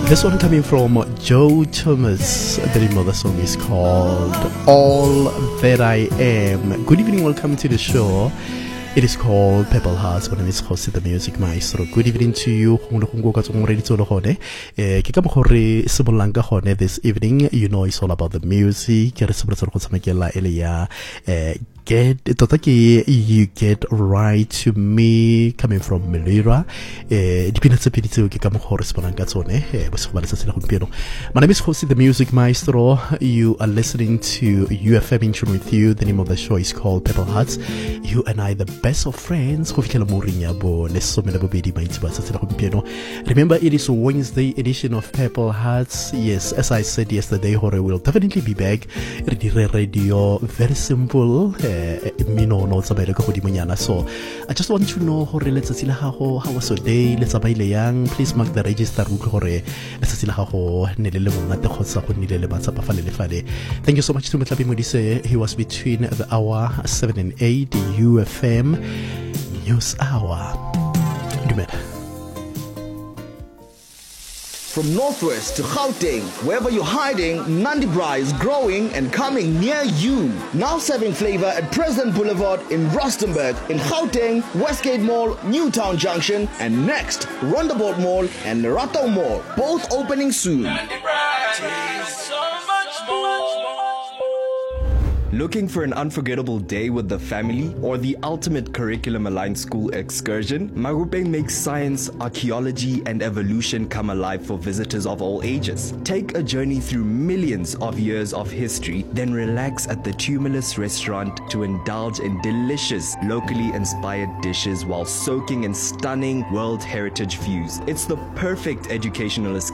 This one coming from Joe Thomas. The name of the song is called All That I Am. Good evening, welcome to the show. It is called Purple Hearts. My name is Jose the Music Maestro. Good evening to you. This evening, you know it's all about the music. You get right to me coming from Melira. My name is Jose the Music Maestro. You are listening to UFM in tune with you. The name of the show is called Purple Hearts. You and I, the best of friends. Remember, it is Wednesday edition of Purple Hearts. Yes, as I said yesterday, Hore will definitely be back. Radio, very simple. So I just want to know how was your day. Please mark the register. Thank you so much to Mutlabi Modise. He was between the hour 7 and 8 UFM News Hour. From Northwest to Gauteng, wherever you're hiding, Nandi Bra is growing and coming near you. Now serving flavor at President Boulevard in Rustenburg, in Gauteng, Westgate Mall, Newtown Junction, and next, Rondeboort Mall and Lerato Mall, both opening soon. Looking for an unforgettable day with the family or the ultimate curriculum-aligned school excursion? Magupeng makes science, archaeology, and evolution come alive for visitors of all ages. Take a journey through millions of years of history, then relax at the Tumulus restaurant to indulge in delicious, locally inspired dishes while soaking in stunning World Heritage views. It's the perfect educational escape